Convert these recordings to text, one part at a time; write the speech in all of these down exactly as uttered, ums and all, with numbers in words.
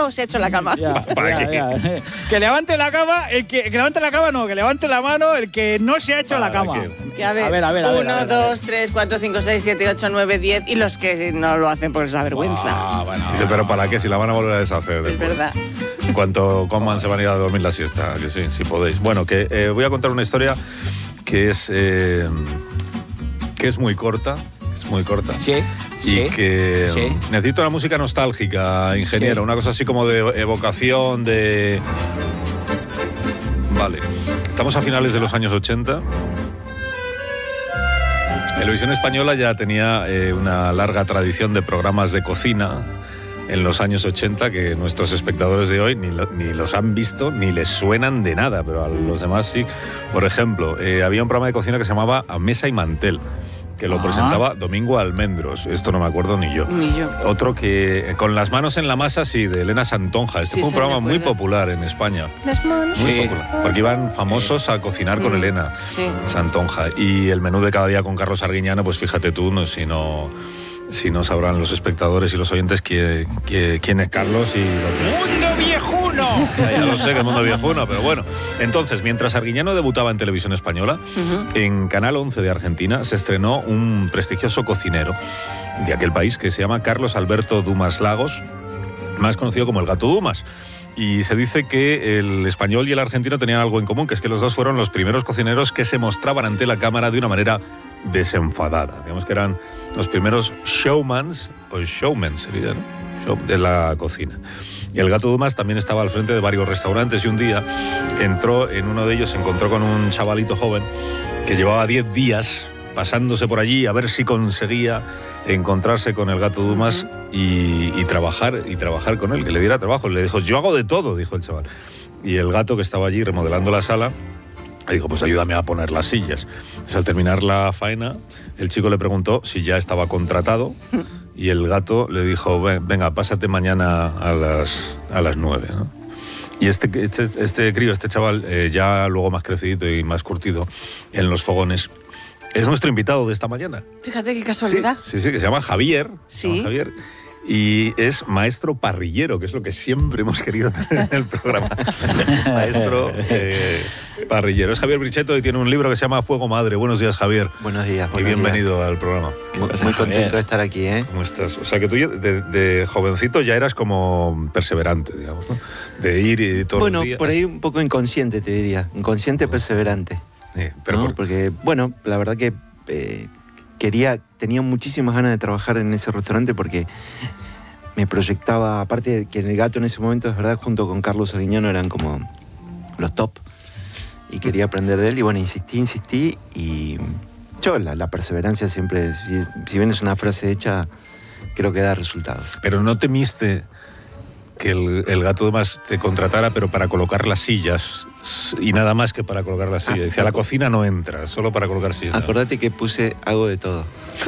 o se ha hecho la cama. Ya, ya, ya. Que levante la cama, el que, que levante la cama no, que levante la mano el que no se ha hecho Para la cama. que- Que a ver, A ver, a ver, a ver, uno, a ver, a ver. dos, tres, cuatro, cinco, seis, siete, ocho, nueve, diez y los que no lo hacen porque les da vergüenza. Ah, bueno. Dice, pero ¿para qué? Si la van a volver a deshacer Es después. verdad. En cuanto coman se van a ir a dormir la siesta, que sí, si podéis. Bueno, que eh, voy a contar una historia que es eh, que es muy corta, es muy corta. Sí, Y sí, que sí. necesito una música nostálgica, ingeniero, Sí. una cosa así como de evocación, de... Vale, estamos a finales de los años ochenta. Televisión Española ya tenía eh, una larga tradición de programas de cocina en los años ochenta que nuestros espectadores de hoy ni, lo- ni los han visto ni les suenan de nada, pero a los demás sí. Por ejemplo, eh, había un programa de cocina que se llamaba A Mesa y Mantel, que lo Ah. presentaba Domingo Almendros. Esto no me acuerdo ni yo. Ni yo. Otro que, eh, Con las manos en la masa, sí, de Elena Santonja. Este Sí, fue un sí, programa me muy acuerdo. popular en España. Las manos. Muy Sí. popular. Porque iban famosos a cocinar con Mm, Elena sí. Santonja. Y el menú de cada día con Carlos Arguiñano, pues fíjate tú, no, si no... Si no sabrán los espectadores y los oyentes quién, quién, quién es Carlos y lo que... ¡Mundo viejuno! Ya, ya lo sé, que el mundo viejuno, pero bueno. Entonces, mientras Arguiñano debutaba en televisión española, Ujú. en Canal once de Argentina se estrenó un prestigioso cocinero de aquel país que se llama Carlos Alberto Dumas Lagos, más conocido como el Gato Dumas. Y se dice que el español y el argentino tenían algo en común, que es que los dos fueron los primeros cocineros que se mostraban ante la cámara de una manera desenfadada. Digamos que eran los primeros showmans, o showmen sería, ¿no? Show- de la cocina. Y el Gato Dumas también estaba al frente de varios restaurantes y un día entró en uno de ellos, se encontró con un chavalito joven que llevaba diez días pasándose por allí a ver si conseguía encontrarse con el Gato Dumas y, y trabajar y trabajar con él, que le diera trabajo. Le dijo, yo hago de todo, dijo el chaval. Y el gato, que estaba allí remodelando la sala, le dijo, pues ayúdame a poner las sillas. Entonces, al terminar la faena, el chico le preguntó si ya estaba contratado y el gato le dijo, "Ven- venga, pásate mañana a las, a las nueve, ¿no? Y este, este, este crío, este chaval, eh, ya luego más crecidito y más curtido en los fogones, es nuestro invitado de esta mañana. Fíjate qué casualidad. Sí, sí, sí, que se llama Javier. se Sí. llama Javier. Y es maestro parrillero, que es lo que siempre hemos querido tener en el programa. Maestro eh, parrillero. Es Javier Brichetto y tiene un libro que se llama Fuego Madre. Buenos días, Javier. Buenos días, Y buenos bienvenido al programa. días. Muy, muy contento de estar aquí, ¿eh? ¿Cómo estás? O sea, que tú ya de, de jovencito ya eras como perseverante, digamos, ¿no? De ir y todos Bueno, los días. por ahí un poco inconsciente, te diría. Inconsciente perseverante. Sí, pero ¿no? por- Porque, bueno, la verdad que eh, quería, tenía muchísimas ganas de trabajar en ese restaurante porque me proyectaba, aparte de que en el Gato en ese momento, es verdad, junto con Carlos Arguiñano eran como los top. Y quería aprender de él y bueno, insistí, insistí y yo la, la perseverancia siempre, si, si bien es una frase hecha, creo que da resultados. pero no temiste que el, el Gato Dumas te contratara, pero para colocar las sillas y nada más que para colocar las sillas. Ah, Decía, a la acu- cocina no entra, solo para colocar sillas. Acordate que puse hago de todo.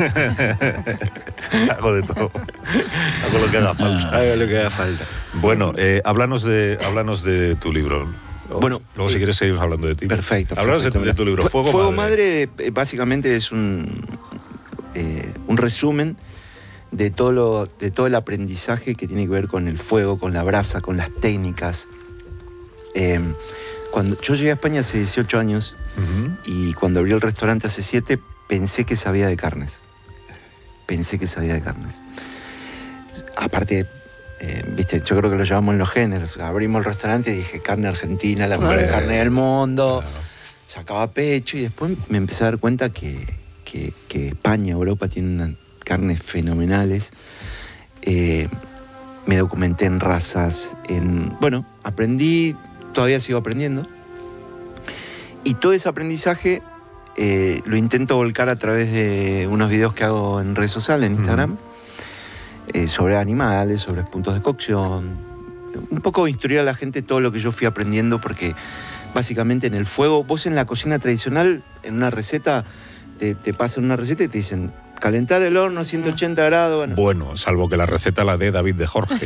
Hago de todo. Hago lo que haga falta. Hago lo que haga falta. Bueno, eh, háblanos, de, háblanos de tu libro. O- Bueno, luego si eh, quieres seguimos hablando de ti. Perfecto. Háblanos de, perfecto. de tu libro, Fu- Fuego, Madre. eh, básicamente es un, eh, un resumen de todo, lo, de todo el aprendizaje que tiene que ver con el fuego, con la brasa, con las técnicas. Eh, cuando yo llegué a España hace dieciocho años Ujú. y cuando abrí el restaurante hace siete, pensé que sabía de carnes. Pensé que sabía de carnes. Aparte, eh, viste, yo creo que lo llevamos en los géneros. Abrimos el restaurante y dije, carne argentina, la mejor Hombre, carne del mundo. Claro. Sacaba pecho y después me empecé a dar cuenta que, que, que España, Europa tienen una- carnes fenomenales. Eh, me documenté en razas, en... Bueno, aprendí, todavía sigo aprendiendo. Y todo ese aprendizaje eh, lo intento volcar a través de unos videos que hago en redes sociales, en Instagram, eh, sobre animales, sobre puntos de cocción. Un poco instruir a la gente todo lo que yo fui aprendiendo, porque básicamente en el fuego, vos en la cocina tradicional, en una receta, te, te pasan una receta y te dicen calentar el horno a ciento ochenta grados. Bueno, Bueno, salvo que la receta la dé David de Jorge,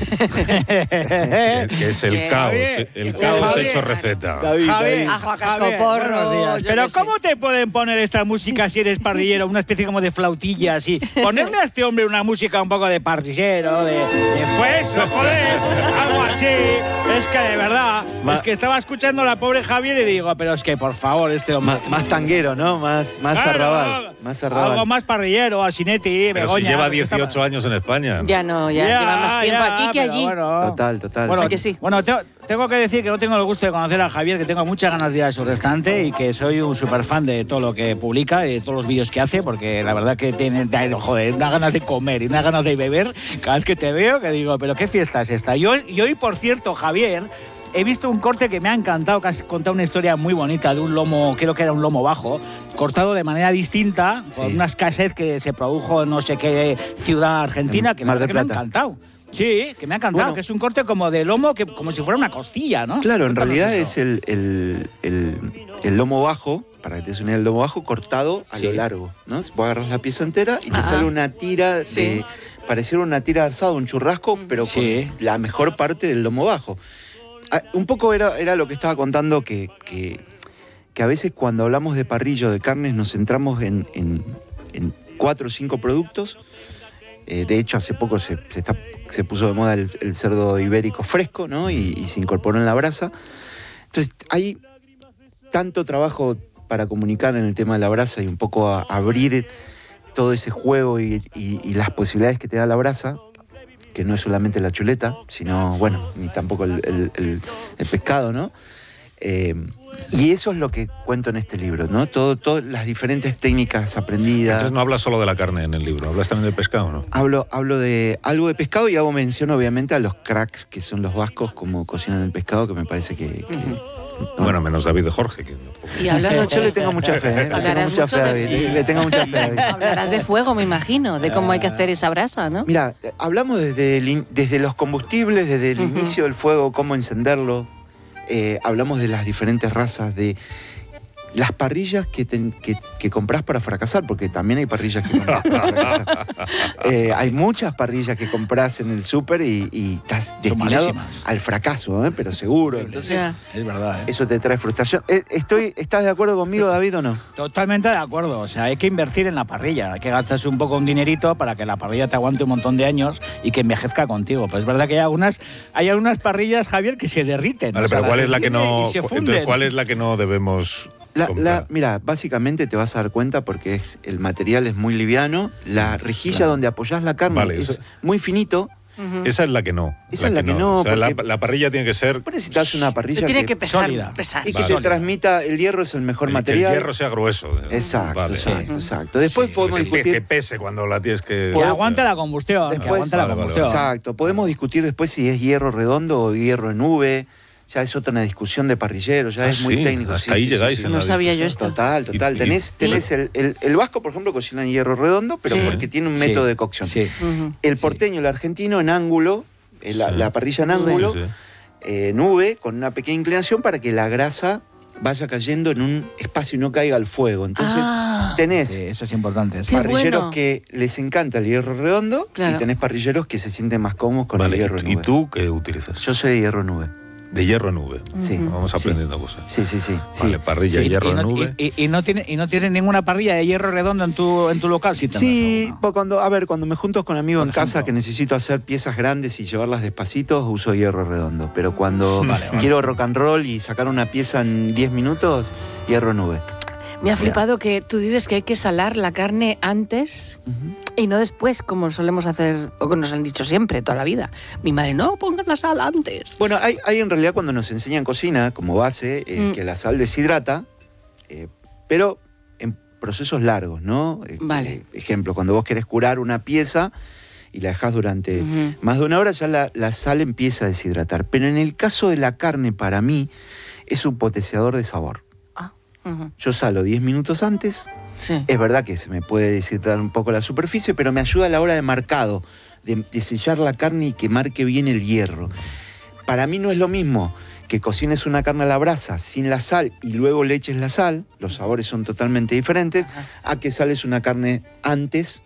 que, que es el Que caos, Javier, el que caos Javier, hecho receta. David, Javier, David. Ajo, casco, Javier, porro, buenos días. yo Pero qué sé. ¿cómo te pueden poner esta música si eres parrillero? Una especie como de flautilla así. Ponerle a este hombre una música un poco de parrillero, de, de fuego, joder, algo así. Es que de verdad, Ma- es que estaba escuchando a la pobre Javier y digo, pero es que por favor, este hombre. Má- más tanguero, ¿no? Más, más Claro, arrabal. Más arrabal. Algo más parrillero, Asinetti, Pero Begoña. si lleva porque está- dieciocho años en España. ¿no? Ya no, ya, lleva más tiempo ya, aquí que pero allí. Bueno, Total, total. Bueno, ¿A que sí? bueno, te- tengo que decir que no tengo el gusto de conocer a Javier, que tengo muchas ganas de ir a su restaurante y que soy un súper fan de todo lo que publica y de todos los vídeos que hace, porque la verdad que tiene, da- joder, unas ganas de comer y unas ganas de beber cada vez que te veo, que digo, pero qué fiesta es esta. Y hoy, y hoy, por cierto, Javier, he visto un corte que me ha encantado, que has contado una historia muy bonita de un lomo, creo que era un lomo bajo, cortado de manera distinta, con Sí. unas cassettes que se produjo en no sé qué ciudad argentina, En que, me, Mar del que me ha Plata. encantado. Sí, que me ha encantado, Bueno. que es un corte como de lomo, que como si fuera una costilla, ¿no? Claro, en Cuéntanos realidad eso. es el, el, el, el lomo bajo, para que te des una idea, el lomo bajo cortado a Sí. lo largo, ¿no? Vos agarras la pieza entera y te Ajá. sale una tira de... Sí. Pareciera una tira de asado, un churrasco, pero Sí. con la mejor parte del lomo bajo. Ah, un poco era, era lo que estaba contando, que, que, que a veces cuando hablamos de parrillo, de carnes, nos centramos en, en, en cuatro o cinco productos. Eh, de hecho, hace poco se, se, está- se puso de moda el, el cerdo ibérico fresco, ¿no? Y, y se incorporó en la brasa. Entonces, hay tanto trabajo para comunicar en el tema de la brasa y un poco a, abrir todo ese juego y, y- y las posibilidades que te da la brasa, que no es solamente la chuleta, sino, bueno, ni tampoco el, el- el- el pescado, ¿no? Eh, y eso es lo que cuento en este libro, ¿no? Todo, todas las diferentes técnicas aprendidas. Entonces no hablas solo de la carne en el libro, hablas también del pescado, ¿no? Hablo, hablo de algo de pescado y hago mención, obviamente, a los cracks que son los vascos, como cocinan el pescado, que me parece que... que- ¿no? Bueno, menos David de Jorge. Que... Y hablas Eh, yo le tengo mucha fe, ¿eh? Le tengo Hablarás mucha mucho fe a de- David. Le tengo mucha fe a David. Hablarás de fuego, me imagino, de cómo hay que hacer esa brasa, ¿no? Mira, eh, hablamos desde, el in- desde los combustibles, desde el Ujú. inicio del fuego, cómo encenderlo. Eh, hablamos de las diferentes razas, de las parrillas que, ten- que, que comprás para fracasar, porque también hay parrillas que comprás para fracasar. Eh, hay muchas parrillas que compras en el súper y, y estás destinado malísimas. al fracaso, ¿eh? Pero seguro. Entonces, Ya. Es verdad, ¿eh? eso te trae frustración. Eh, estoy, ¿Estás de acuerdo conmigo, David, o no? Totalmente de acuerdo. O sea, hay que invertir en la parrilla. Hay que gastarse un poco un dinerito para que la parrilla te aguante un montón de años y que envejezca contigo. Pues es verdad que hay algunas, hay algunas parrillas, Javier, que se derriten. Vale, O sea, pero ¿cuál las es la que enciende no? y se Entonces, funden. ¿cuál es la que no debemos La, comprar? la- mira, básicamente te vas a dar cuenta porque es, el material es muy liviano, la rejilla Claro. donde apoyás la carne Vale, es eso- muy finito. Ujú. Esa es la que no. Esa es la que no, O sea, la, porque- la parrilla tiene que ser. Por necesitas una Pero parrilla tiene que, que pesar, sólida. pesar. y que Vale. te transmita, el hierro es el mejor que material. el hierro sea grueso. Exacto, Vale. exacto, exacto. Después Sí, podemos que, que discutir. pese cuando la tienes que. Que aguante la combustión. que Después- aguante la Vale, vale, combustión. Exacto. Podemos discutir después si es hierro redondo o hierro en V. Ya es otra una discusión de parrillero, ya Ah, es muy sí, técnico. hasta Sí, ahí sí, sí, llegáis sí. en No la sabía yo discusión. esto. Total, total. Y- Tenés, y- tenés el, el, el vasco, por ejemplo, cocina en hierro redondo, pero Sí. porque tiene un Sí. método de cocción. Sí. Ujú. El porteño, el argentino, en ángulo, eh, la, Sí. la parrilla en Nube. ángulo, Sí, sí. eh, nube, con una pequeña inclinación para que la grasa vaya cayendo en un espacio y no caiga al fuego. Entonces, Ah. tenés Sí, eso es importante. sí. Qué parrilleros bueno. que les encanta el hierro redondo Claro. y tenés parrilleros que se sienten más cómodos con Vale, el hierro ¿y- en ¿y nube. tú qué utilizas? Yo soy de hierro en nube. De hierro en nube. Sí. Ujú. Vamos Sí. aprendiendo cosas. Sí, sí, sí. sí. Vale, parrilla Sí, y hierro y no, en nube. y- y- y no tiene, y no tienes ninguna parrilla de hierro redondo en tu, en tu local, sí. tendrás Sí, alguna. pues cuando, a ver, cuando me junto con amigos Por en casa ejemplo. que necesito hacer piezas grandes y llevarlas despacito, uso hierro redondo. Pero cuando Vale, vale. quiero rock and roll y sacar una pieza en diez minutos, hierro nube. Me ha flipado que tú dices que hay que salar la carne antes Ujú. y no después, como solemos hacer, o que nos han dicho siempre, toda la vida. Mi madre, no, pongan la sal antes. Bueno, hay, hay en realidad cuando nos enseñan cocina, como base, eh, Mm. que la sal deshidrata, eh, pero en procesos largos, ¿no? Eh, Vale. eh, ejemplo, cuando vos querés curar una pieza y la dejás durante Ujú. más de una hora, ya la, la sal empieza a deshidratar. Pero en el caso de la carne, para mí, es un potenciador de sabor. Ah, ujú. Yo salo diez minutos antes. Sí. Es verdad que se me puede deshidratar un poco la superficie, pero me ayuda a la hora de marcado, de, de sellar la carne y que marque bien el hierro. Para mí no es lo mismo que cocines una carne a la brasa sin la sal y luego le eches la sal, los sabores son totalmente diferentes, Ajá. a que sales una carne antes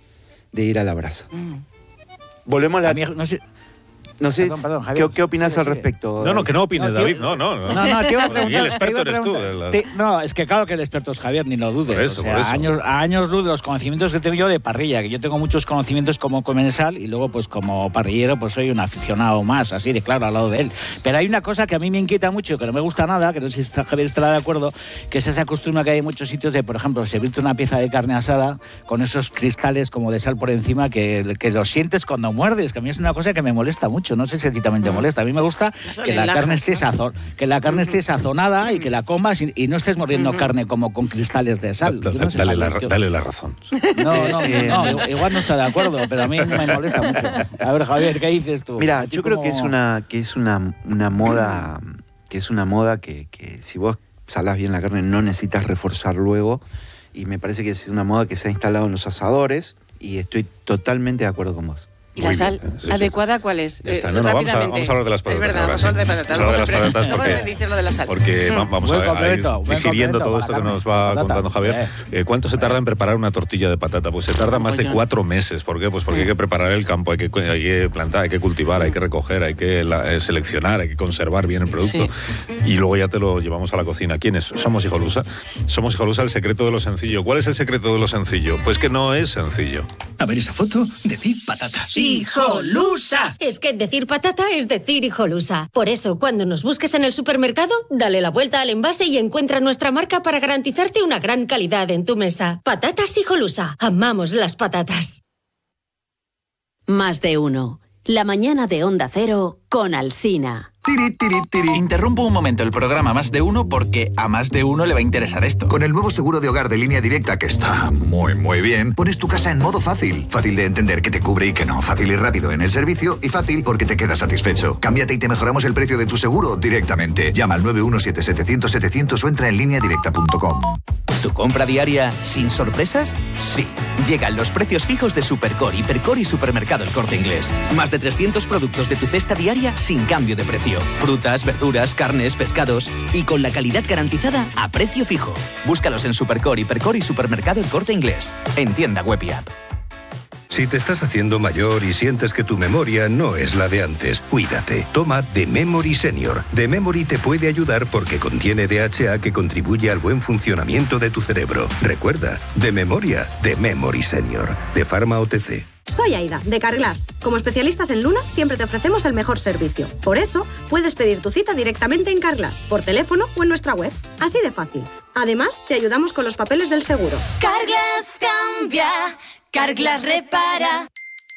de ir a la brasa. Mm. Volvemos a la... A mí, no sé, No sé, Perdón, perdón, Javier. ¿qué, qué opinas Sigue, al sigue. respecto? No, no, que no opines, No, tío. David. No, no. No, No, no, te iba a Aquí preguntar. el experto te iba a eres tú. preguntar. el- Te- no, es que claro que el experto es Javier, ni lo dudes. Por eso, o sea, por eso. A años, a años luz de los conocimientos que tengo yo de parrilla, que yo tengo muchos conocimientos como comensal y luego pues como parrillero pues soy un aficionado más, así de claro, al lado de él. Pero hay una cosa que a mí me inquieta mucho y que no me gusta nada, que no sé si está, Javier estará de acuerdo, que es esa costumbre que hay en muchos sitios de, por ejemplo, servirte una pieza de carne asada con esos cristales como de sal por encima que, que los sientes cuando muerdes, que a mí es una cosa que me molesta mucho. No sé si a ti también te molesta. A mí me gusta Eso que le la lajas, carne esté ¿no? sazón, que la carne esté sazonada y que la comas y, y no estés mordiendo carne como con cristales de sal. Da- Yo da- no sé, dale, la, Javier, ra- ¿qué- dale la razón. No, no, Eh, no, igual no está de acuerdo, pero a mí me molesta mucho. A ver, Javier, ¿qué dices tú? Mira, ¿A ti yo creo cómo- que es una, que es una, una moda, que es una moda que, que si vos salás bien la carne no necesitas reforzar luego. Y me parece que es una moda que se ha instalado en los asadores y estoy totalmente de acuerdo con vos. ¿Y la Muy sal bien, sí, sí. adecuada cuál es? Ya está. Eh, No, no, vamos a, rápidamente. vamos a hablar de las patatas. Es verdad, ahora, vamos a hablar de sí. patatas. Vamos a hablar de las Luego me- patatas luego me porque, dices lo de la sal. porque Mm. va- vamos Buen a, a ir complemento, buen digiriendo complemento todo para esto la que carne. nos va Patata. contando Javier. Eh. Eh, ¿Cuánto se tarda en preparar una tortilla de patata? Pues se tarda más de Mogollón. cuatro meses. ¿Por qué? Pues porque hay que preparar el campo, hay que, hay que plantar, hay que cultivar, hay que recoger, hay que la- eh, seleccionar, hay que conservar bien el producto. Sí. Y luego ya te lo llevamos a la cocina. ¿Quiénes? Somos Hijolusa. Somos Hijolusa, el secreto de lo sencillo. ¿Cuál es el secreto de lo sencillo? Pues que no es sencillo. A ver esa foto, decid patata. ¡Hijolusa! Es que decir patata es decir hijolusa. Por eso, cuando nos busques en el supermercado, dale la vuelta al envase y encuentra nuestra marca para garantizarte una gran calidad en tu mesa. Patatas Hijolusa. Amamos las patatas. Más de uno. La mañana de Onda Cero con Alsina. Tiri, tiri, tiri. Interrumpo un momento el programa Más de Uno porque a más de uno le va a interesar esto. Con el nuevo seguro de hogar de Línea Directa, que está muy, muy bien, pones tu casa en modo fácil. Fácil de entender que te cubre y que no. Fácil y rápido en el servicio y fácil porque te quedas satisfecho. Cámbiate y te mejoramos el precio de tu seguro directamente. Llama al nueve uno siete setecientos setecientos o entra en línea directa punto com. ¿Tu compra diaria sin sorpresas? Sí. Llegan los precios fijos de Supercore, Hipercore y Supermercado El Corte Inglés. Más de trescientos productos de tu cesta diaria sin cambio de precio. Frutas, verduras, carnes, pescados y con la calidad garantizada a precio fijo. Búscalos en Supercore, Hipercore y Supermercado El Corte Inglés. En tienda web y app. Si te estás haciendo mayor y sientes que tu memoria no es la de antes, cuídate. Toma The Memory Senior. The Memory te puede ayudar porque contiene D H A que contribuye al buen funcionamiento de tu cerebro. Recuerda, de memoria, The Memory Senior, de Pharma O T C. Soy Aida, de Carglass. Como especialistas en lunas, siempre te ofrecemos el mejor servicio. Por eso, puedes pedir tu cita directamente en Carglass, por teléfono o en nuestra web. Así de fácil. Además, te ayudamos con los papeles del seguro. Carglass cambia, Carglass repara.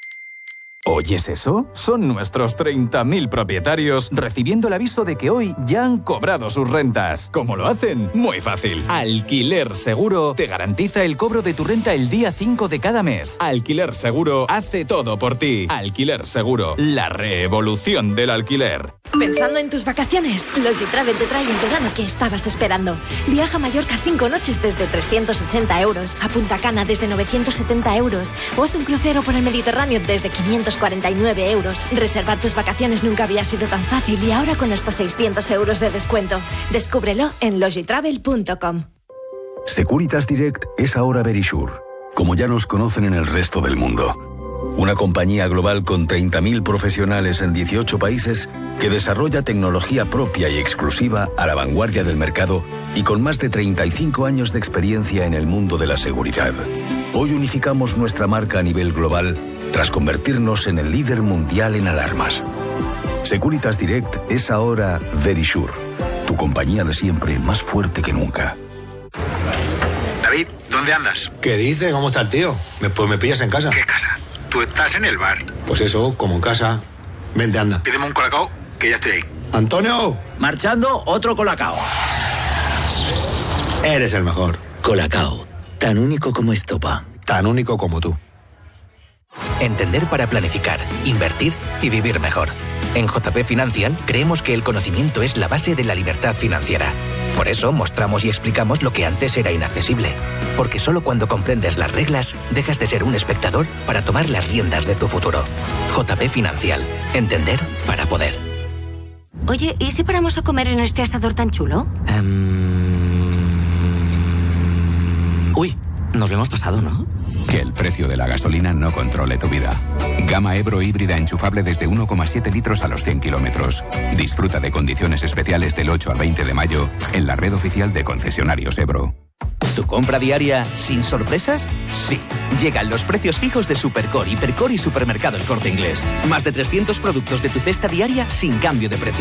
¿Oyes eso? Son nuestros treinta mil propietarios recibiendo el aviso de que hoy ya han cobrado sus rentas. ¿Cómo lo hacen? Muy fácil. Alquiler Seguro te garantiza el cobro de tu renta el día cinco de cada mes. Alquiler Seguro hace todo por ti. Alquiler Seguro, la revolución del alquiler. Pensando en tus vacaciones, Logitravel te trae el verano que estabas esperando. Viaja a Mallorca cinco noches desde trescientos ochenta euros, a Punta Cana desde novecientos setenta euros o haz un crucero por el Mediterráneo desde quinientos cuarenta y nueve euros. Reservar tus vacaciones nunca había sido tan fácil y ahora con hasta seiscientos euros de descuento. Descúbrelo en logitravel punto com. Securitas Direct es ahora Verisure, como ya nos conocen en el resto del mundo. Una compañía global con treinta mil profesionales en dieciocho países que desarrolla tecnología propia y exclusiva a la vanguardia del mercado y con más de treinta y cinco años de experiencia en el mundo de la seguridad. Hoy unificamos nuestra marca a nivel global tras convertirnos en el líder mundial en alarmas. Securitas Direct es ahora Verisure, tu compañía de siempre más fuerte que nunca. David, ¿dónde andas? ¿Qué dices? ¿Cómo está el tío? Me- Pues me pillas en casa. ¿Qué casa? Tú estás en el bar. Pues eso, como en casa. Vente, anda. Pídeme un colacao, que ya estoy ahí. ¡Antonio! Marchando, otro colacao. Eres el mejor. Colacao, tan único como estopa. Tan único como tú. Entender para planificar, invertir y vivir mejor. En J P Financial creemos que el conocimiento es la base de la libertad financiera. Por eso mostramos y explicamos lo que antes era inaccesible. Porque solo cuando comprendes las reglas, dejas de ser un espectador para tomar las riendas de tu futuro. J P Financial. Entender para poder. Oye, ¿y si paramos a comer en este asador tan chulo? Um... Uy, Nos lo hemos pasado, ¿no? Que el precio de la gasolina no controle tu vida. Gama Ebro híbrida enchufable desde uno coma siete litros a los cien kilómetros. Disfruta de condiciones especiales del ocho al veinte de mayo en la red oficial de concesionarios Ebro. ¿Tu compra diaria sin sorpresas? Sí. Llegan los precios fijos de Supercore, Hipercore y Supermercado El Corte Inglés. Más de trescientos productos de tu cesta diaria sin cambio de precio.